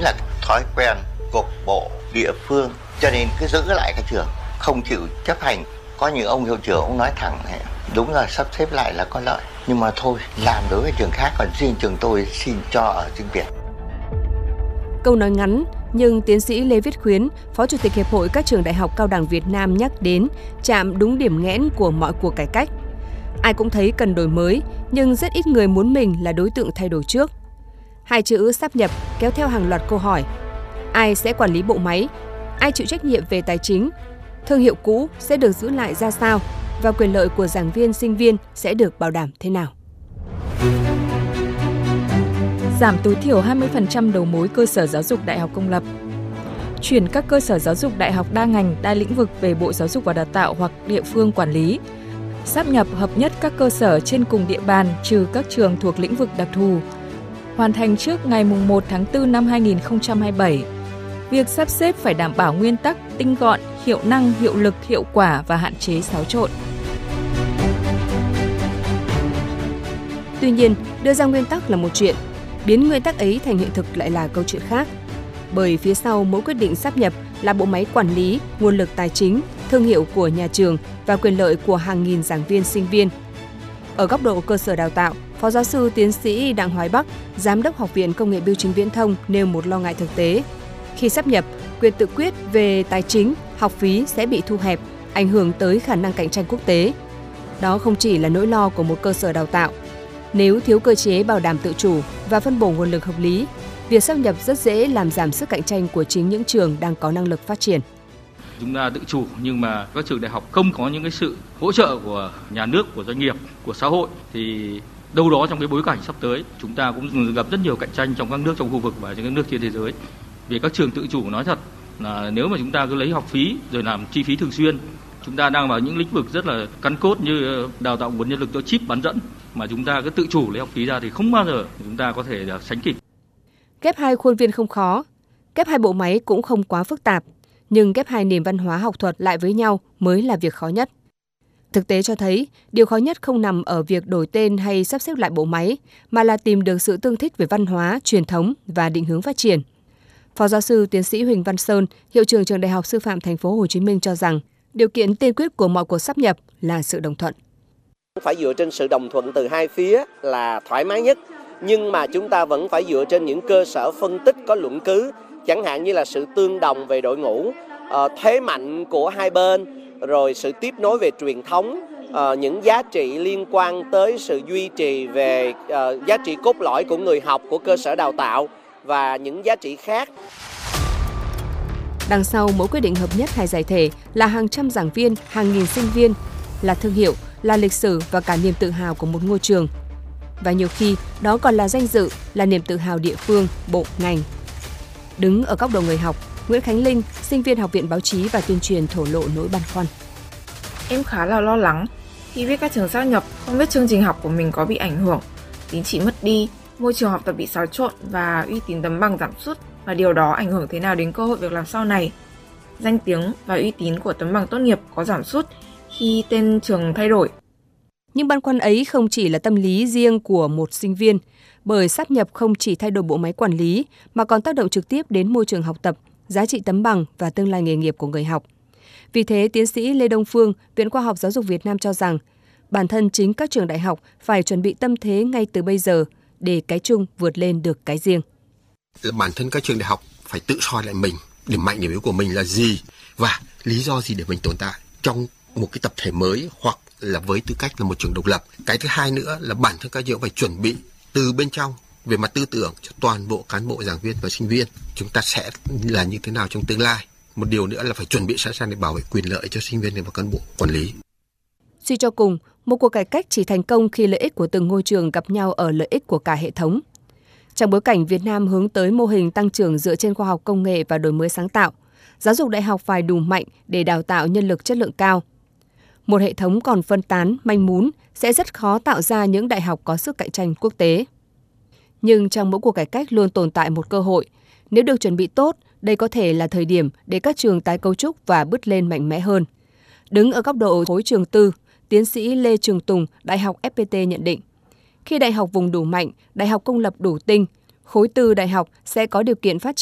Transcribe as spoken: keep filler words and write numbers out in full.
là thói quen cục bộ địa phương, cho nên cứ giữ lại các trường, không chịu chấp hành. Có những ông hiệu trưởng ông nói thẳng này, đúng là sắp xếp lại là có lợi, nhưng mà thôi làm đối với trường khác, còn riêng trường tôi xin cho ở riêng biệt. Câu nói ngắn, nhưng tiến sĩ Lê Viết Khuyến, Phó Chủ tịch Hiệp hội các trường đại học cao đẳng Việt Nam nhắc đến chạm đúng điểm nghẽn của mọi cuộc cải cách. Ai cũng thấy cần đổi mới, nhưng rất ít người muốn mình là đối tượng thay đổi trước. Hai chữ sáp nhập kéo theo hàng loạt câu hỏi. Ai sẽ quản lý bộ máy? Ai chịu trách nhiệm về tài chính? Thương hiệu cũ sẽ được giữ lại ra sao? Và quyền lợi của giảng viên, sinh viên sẽ được bảo đảm thế nào? Giảm tối thiểu hai mươi phần trăm đầu mối cơ sở giáo dục đại học công lập. Chuyển các cơ sở giáo dục đại học đa ngành, đa lĩnh vực về Bộ Giáo dục và Đào tạo hoặc địa phương quản lý. Sáp nhập hợp nhất các cơ sở trên cùng địa bàn trừ các trường thuộc lĩnh vực đặc thù. Hoàn thành trước ngày mùng một tháng tư năm hai nghìn không trăm hai mươi bảy. Việc sắp xếp phải đảm bảo nguyên tắc tinh gọn, hiệu năng, hiệu lực, hiệu quả và hạn chế xáo trộn. Tuy nhiên, đưa ra nguyên tắc là một chuyện, biến nguyên tắc ấy thành hiện thực lại là câu chuyện khác. Bởi phía sau mỗi quyết định sáp nhập là bộ máy quản lý, nguồn lực tài chính, thương hiệu của nhà trường và quyền lợi của hàng nghìn giảng viên, sinh viên. Ở góc độ cơ sở đào tạo, Phó giáo sư tiến sĩ Đặng Hoài Bắc, Giám đốc Học viện Công nghệ Bưu chính Viễn thông nêu một lo ngại thực tế. Khi sáp nhập, quyền tự quyết về tài chính, học phí sẽ bị thu hẹp, ảnh hưởng tới khả năng cạnh tranh quốc tế. Đó không chỉ là nỗi lo của một cơ sở đào tạo. Nếu thiếu cơ chế bảo đảm tự chủ và phân bổ nguồn lực hợp lý, việc sáp nhập rất dễ làm giảm sức cạnh tranh của chính những trường đang có năng lực phát triển. Chúng ta tự chủ nhưng mà các trường đại học không có những cái sự hỗ trợ của nhà nước, của doanh nghiệp, của xã hội thì đâu đó trong cái bối cảnh sắp tới chúng ta cũng gặp rất nhiều cạnh tranh trong các nước trong khu vực và trong các nước trên thế giới. Vì các trường tự chủ nói thật là nếu mà chúng ta cứ lấy học phí rồi làm chi phí thường xuyên, chúng ta đang vào những lĩnh vực rất là căn cốt như đào tạo nguồn nhân lực cho chip bán dẫn, mà chúng ta cứ tự chủ lấy học phí ra thì không bao giờ chúng ta có thể sánh kịp. Ghép hai khuôn viên không khó, ghép hai bộ máy cũng không quá phức tạp, nhưng ghép hai nền văn hóa học thuật lại với nhau mới là việc khó nhất. Thực tế cho thấy, điều khó nhất không nằm ở việc đổi tên hay sắp xếp lại bộ máy, mà là tìm được sự tương thích về văn hóa, truyền thống và định hướng phát triển. Phó giáo sư tiến sĩ Huỳnh Văn Sơn, hiệu trưởng Trường Đại học Sư phạm Thành phố Hồ Chí Minh cho rằng, điều kiện tiên quyết của mọi cuộc sáp nhập là sự đồng thuận. Phải dựa trên sự đồng thuận từ hai phía là thoải mái nhất, nhưng mà chúng ta vẫn phải dựa trên những cơ sở phân tích có luận cứ, chẳng hạn như là sự tương đồng về đội ngũ, thế mạnh của hai bên, rồi sự tiếp nối về truyền thống, những giá trị liên quan tới sự duy trì về giá trị cốt lõi của người học, của cơ sở đào tạo và những giá trị khác. Đằng sau mỗi quyết định hợp nhất hay giải thể là hàng trăm giảng viên, hàng nghìn sinh viên, là thương hiệu, là lịch sử và cả niềm tự hào của một ngôi trường. Và nhiều khi đó còn là danh dự, là niềm tự hào địa phương, bộ, ngành. Đứng ở góc độ người học, Nguyễn Khánh Linh, sinh viên Học viện Báo chí và Tuyên truyền thổ lộ nỗi băn khoăn. Em khá là lo lắng khi biết các trường sáp nhập, không biết chương trình học của mình có bị ảnh hưởng, tín chỉ mất đi, môi trường học tập bị xáo trộn và uy tín tấm bằng giảm sút, và điều đó ảnh hưởng thế nào đến cơ hội việc làm sau này. Danh tiếng và uy tín của tấm bằng tốt nghiệp có giảm sút khi tên trường thay đổi. Nhưng băn khoăn ấy không chỉ là tâm lý riêng của một sinh viên, bởi sáp nhập không chỉ thay đổi bộ máy quản lý mà còn tác động trực tiếp đến môi trường học tập, giá trị tấm bằng và tương lai nghề nghiệp của người học. Vì thế, tiến sĩ Lê Đông Phương, Viện Khoa học Giáo dục Việt Nam cho rằng, bản thân chính các trường đại học phải chuẩn bị tâm thế ngay từ bây giờ để cái chung vượt lên được cái riêng. Bản thân các trường đại học phải tự soi lại mình, điểm mạnh điểm yếu của mình là gì và lý do gì để mình tồn tại trong một cái tập thể mới hoặc là với tư cách là một trường độc lập. Cái thứ hai nữa là bản thân các trường phải chuẩn bị từ bên trong về mặt tư tưởng cho toàn bộ cán bộ, giảng viên và sinh viên. Chúng ta sẽ là như thế nào trong tương lai. Một điều nữa là phải chuẩn bị sẵn sàng để bảo vệ quyền lợi cho sinh viên và cán bộ quản lý. Suy cho cùng, một cuộc cải cách chỉ thành công khi lợi ích của từng ngôi trường gặp nhau ở lợi ích của cả hệ thống. Trong bối cảnh Việt Nam hướng tới mô hình tăng trưởng dựa trên khoa học công nghệ và đổi mới sáng tạo, giáo dục đại học phải đủ mạnh để đào tạo nhân lực chất lượng cao. Một hệ thống còn phân tán, manh mún sẽ rất khó tạo ra những đại học có sức cạnh tranh quốc tế. Nhưng trong mỗi cuộc cải cách luôn tồn tại một cơ hội. Nếu được chuẩn bị tốt, đây có thể là thời điểm để các trường tái cấu trúc và bứt lên mạnh mẽ hơn. Đứng ở góc độ khối trường tư, tiến sĩ Lê Trường Tùng, Đại học ép pê tê nhận định, khi đại học vùng đủ mạnh, đại học công lập đủ tinh, khối tư đại học sẽ có điều kiện phát triển